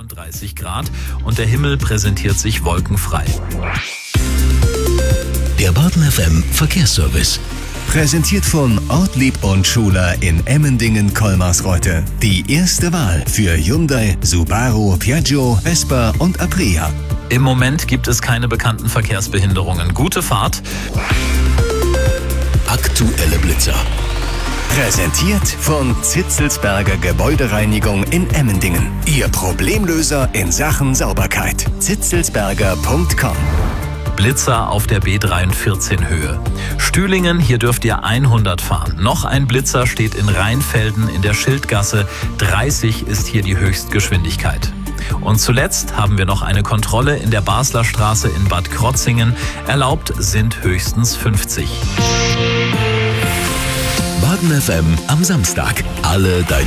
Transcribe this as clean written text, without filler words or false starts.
32 Grad und der Himmel präsentiert sich wolkenfrei. Der Baden FM Verkehrsservice. Präsentiert von Ortlieb und Schuler in Emmendingen-Kolmarsreuth. Die erste Wahl für Hyundai, Subaru, Piaggio, Vespa und Aprilia. Im Moment gibt es keine bekannten Verkehrsbehinderungen. Gute Fahrt. Aktuelle Blitzer. Präsentiert von Zitzelsberger Gebäudereinigung in Emmendingen. Ihr Problemlöser in Sachen Sauberkeit. zitzelsberger.com. Blitzer auf der B43 Höhe. Stühlingen, hier dürft ihr 100 fahren. Noch ein Blitzer steht in Rheinfelden in der Schildgasse. 30 ist hier die Höchstgeschwindigkeit. Und zuletzt haben wir noch eine Kontrolle in der Basler Straße in Bad Krotzingen. Erlaubt sind höchstens 50. Baden FM am Samstag. Alle deine